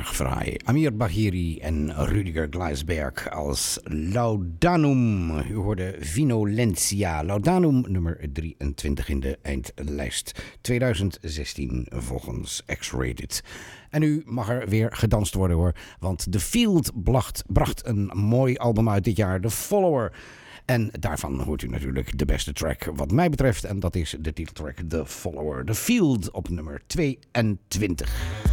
erg fraai. Amir Bahiri en Rüdiger Gleisberg als Laudanum. U hoorde Vinolentia. Laudanum nummer 23 in de eindlijst 2016 volgens X-Rated. En nu mag er weer gedanst worden hoor. Want The Field bracht een mooi album uit dit jaar. The Follower. En daarvan hoort u natuurlijk de beste track wat mij betreft. En dat is de titeltrack The Follower. The Field op nummer 22.